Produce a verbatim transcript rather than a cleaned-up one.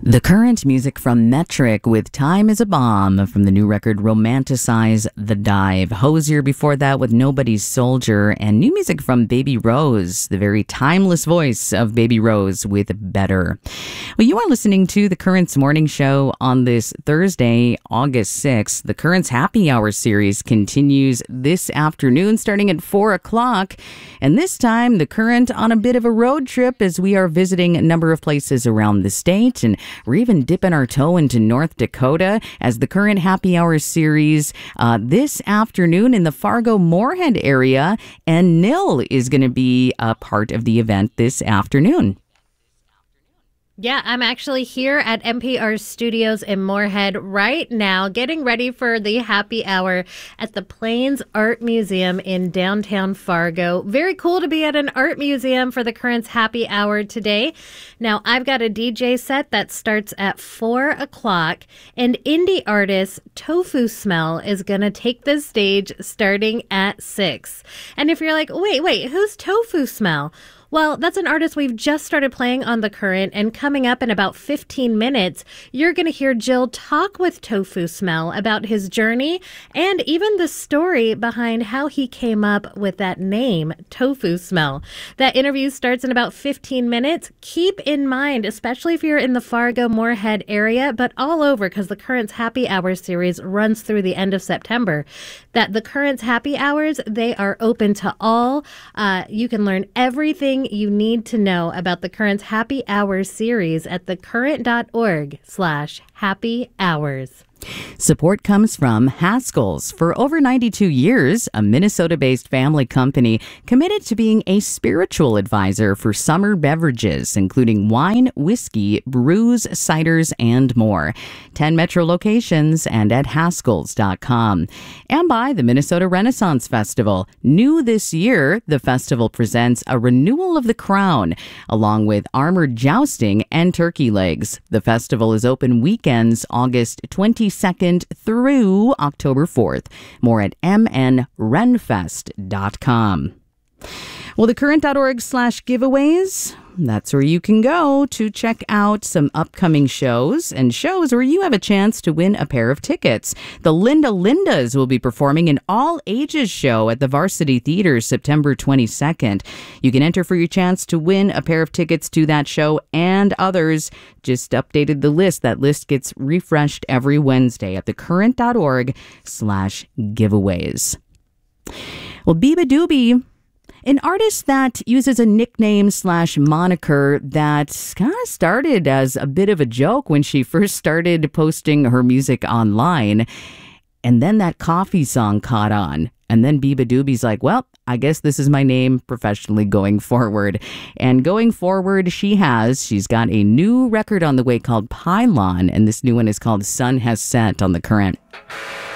The current music from Metric with Time is a Bomb from the new record Romanticize the Dive. Hosier before that with Nobody's Soldier, and new music from Baby Rose, the very timeless voice of Baby Rose with Better. Well, you are listening to The Currents Morning Show on this Thursday, August sixth. The Currents Happy Hour series continues this afternoon starting at four o'clock. And this time, The Current on a bit of a road trip as we are visiting a number of places around the state, and we're even dipping our toe into North Dakota as the Current Happy Hour series uh, this afternoon in the Fargo-Moorhead area. And Nil is going to be a part of the event this afternoon. Yeah, I'm actually here at N P R Studios in Moorhead right now, getting ready for the happy hour at the Plains Art Museum in downtown Fargo. Very cool to be at an art museum for the Currents Happy Hour today. Now, I've got a D J set that starts at four o'clock, and indie artist Tofu Smell is going to take the stage starting at six. And if you're like, wait, wait, who's Tofu Smell? Well, that's an artist we've just started playing on The Current, and coming up in about fifteen minutes, you're going to hear Jill talk with Tofu Smell about his journey and even the story behind how he came up with that name, Tofu Smell. That interview starts in about fifteen minutes. Keep in mind, especially if you're in the Fargo-Moorhead area, but all over, because The Currents Happy Hour series runs through the end of September, that The Currents Happy Hours, they are open to all. Uh, you can learn everything you need to know about the Currents Happy Hour series at thecurrent.org slash happy hours. Support comes from Haskell's. For over ninety-two years, a Minnesota-based family company committed to being a spiritual advisor for summer beverages, including wine, whiskey, brews, ciders, and more. ten Metro locations and at Haskells dot com. And by the Minnesota Renaissance Festival. New this year, the festival presents a renewal of the crown, along with armored jousting and turkey legs. The festival is open weekends, August twenty-second through October fourth. More at m n renfest dot com. Well, thecurrent.org slash giveaways, that's where you can go to check out some upcoming shows and shows where you have a chance to win a pair of tickets. The Linda Lindas will be performing an all-ages show at the Varsity Theater September twenty-second. You can enter for your chance to win a pair of tickets to that show and others. Just updated the list. That list gets refreshed every Wednesday at thecurrent.org slash giveaways. Well, Biba Doobie, an artist that uses a nickname slash moniker that kind of started as a bit of a joke when she first started posting her music online. And then that coffee song caught on. And then Biba Doobie's like, well, I guess this is my name professionally going forward. And going forward, she has. She's got a new record on the way called Pylon. And this new one is called Sun Has Set on The Current.